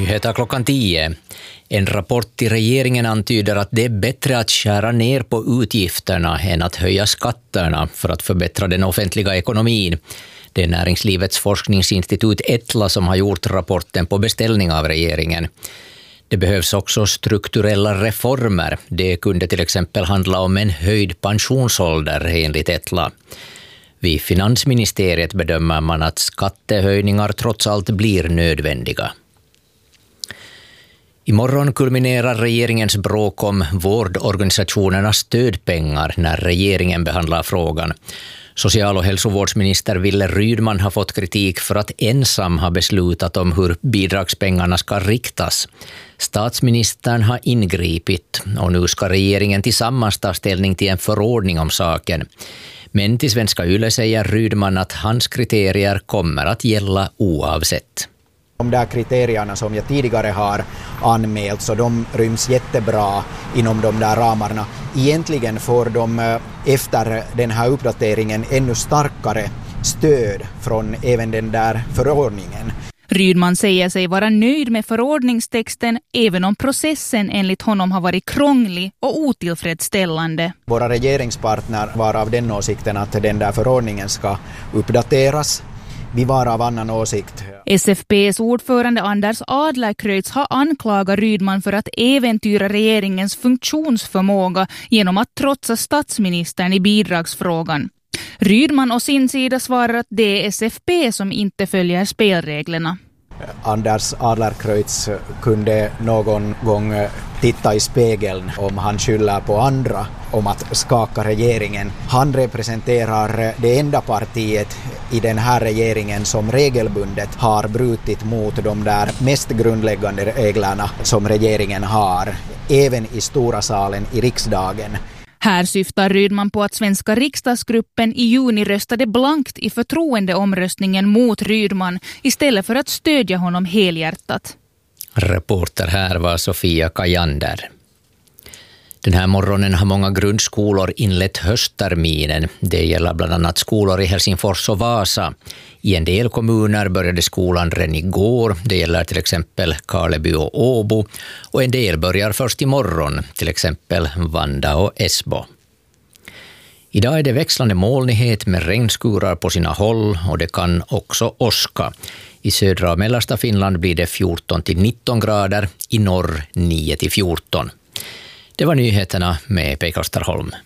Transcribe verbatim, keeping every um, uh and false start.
Nyheter klockan tio. En rapport till regeringen antyder att det är bättre att skära ner på utgifterna än att höja skatterna för att förbättra den offentliga ekonomin. Det är Näringslivets forskningsinstitut Etla som har gjort rapporten på beställning av regeringen. Det behövs också strukturella reformer. Det kunde till exempel handla om en höjd pensionsålder enligt Etla. Vid Finansministeriet bedömer man att skattehöjningar trots allt blir nödvändiga. Imorgon kulminerar regeringens bråk om vårdorganisationernas stödpengar när regeringen behandlar frågan. Social- och hälsovårdsminister Wille Rydman har fått kritik för att ensam ha beslutat om hur bidragspengarna ska riktas. Statsministern har ingripit och nu ska regeringen tillsammans ta ställning till en förordning om saken. Men till Svenska Yle säger Rydman att hans kriterier kommer att gälla oavsett. De där kriterierna som jag tidigare har anmält, så de ryms jättebra inom de där ramarna. Egentligen får de efter den här uppdateringen ännu starkare stöd från även den där förordningen. Rydman säger sig vara nöjd med förordningstexten även om processen enligt honom har varit krånglig och otillfredsställande. Våra regeringspartner var av den åsikten att den där förordningen ska uppdateras. Vi var av annan åsikt. S F P:s ordförande Anders Adlercreutz har anklagat Rydman för att äventyra regeringens funktionsförmåga genom att trotsa statsministern i bidragsfrågan. Rydman och sin sida svarar att det är S F P som inte följer spelreglerna. Anders Adlercreutz kunde någon gång titta i spegeln om han skyller på andra om att skaka regeringen. Han representerar det enda partiet i den här regeringen som regelbundet har brutit mot de där mest grundläggande reglerna som regeringen har, även i stora salen i riksdagen. Här syftar Rydman på att svenska riksdagsgruppen i juni röstade blankt i förtroendeomröstningen mot Rydman istället för att stödja honom helhjärtat. Reporter här var Sofia Kajander. Den här morgonen har många grundskolor inlett höstterminen. Det gäller bland annat skolor i Helsingfors och Vasa. I en del kommuner började skolan redan igår. Det gäller till exempel Karleby och Åbo. Och en del börjar först imorgon, till exempel Vanda och Esbo. Idag är det växlande molnighet med regnskurar på sina håll och det kan också åska. I södra och mellersta Finland blir det fjorton till nitton grader, i norr nio till fjorton. Det var nyheterna med Pekka Starholm.